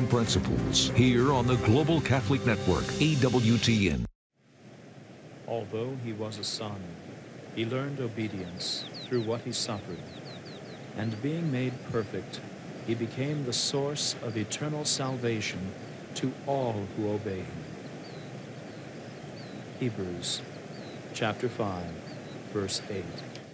Christian principles here on the Global Catholic Network, EWTN. Although he was a son, he learned obedience through what he suffered. And being made perfect, he became the source of eternal salvation to all who obey him. Hebrews chapter 5, verse 8.